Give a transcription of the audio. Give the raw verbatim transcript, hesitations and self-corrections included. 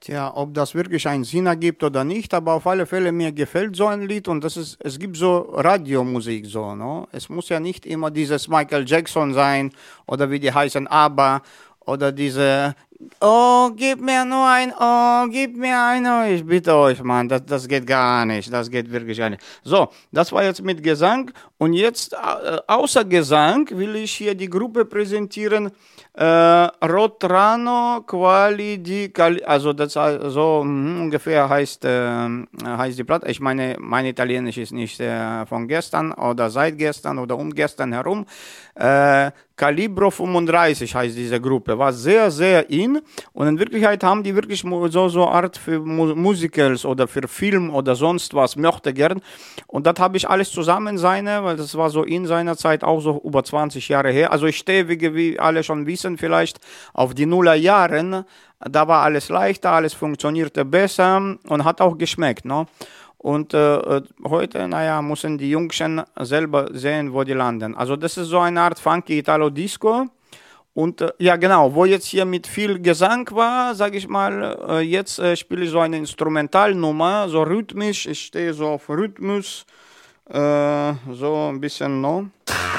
Tja, ob das wirklich einen Sinn ergibt oder nicht, aber auf alle Fälle mir gefällt so ein Lied und das ist, es gibt so Radiomusik so, ne? Es muss ja nicht immer dieses Michael Jackson sein oder wie die heißen ABBA oder diese Oh, gib mir nur ein Oh, gib mir ein Oh, ich bitte euch, Mann, das, das geht gar nicht, das geht wirklich gar nicht. So, das war jetzt mit Gesang und jetzt äh, außer Gesang will ich hier die Gruppe präsentieren, äh, Rotrano Quali di Cali, also das äh, so mh, ungefähr heißt, äh, heißt die Platte. Ich meine, mein Italienisch ist nicht äh, von gestern oder seit gestern oder um gestern herum. Äh, Calibro fünfunddreißig heißt diese Gruppe, war sehr, sehr in und in Wirklichkeit haben die wirklich so so Art für Mu- Musicals oder für Film oder sonst was, möchte gern und das habe ich alles zusammen seine, weil das war so in seiner Zeit auch so über zwanzig Jahre her, also ich stehe, wie, wie alle schon wissen vielleicht, auf die Nullerjahren, da war alles leichter, alles funktionierte besser und hat auch geschmeckt, ne? Und äh, heute, naja, müssen die Jungschen selber sehen, wo die landen. Also das ist so eine Art funky Italo-Disco. Und äh, ja, genau, wo jetzt hier mit viel Gesang war, sage ich mal, äh, jetzt äh, spiele ich so eine Instrumentalnummer, so rhythmisch. Ich stehe so auf Rhythmus, äh, so ein bisschen, no?